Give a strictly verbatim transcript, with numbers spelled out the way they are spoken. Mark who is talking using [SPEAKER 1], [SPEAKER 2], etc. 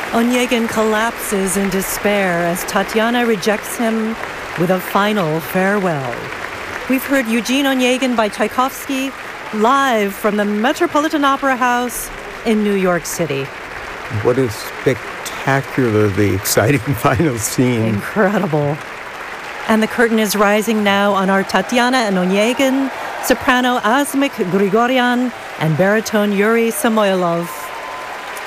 [SPEAKER 1] Onegin collapses in despair as Tatiana rejects him with a final farewell. We've heard Eugene Onegin by Tchaikovsky live from the Metropolitan Opera House in New York City.
[SPEAKER 2] What a spectacularly exciting final scene.
[SPEAKER 1] Incredible. And the curtain is rising now on our Tatiana and Onegin, soprano Asmik Grigoryan, and baritone Yuri Samoylov.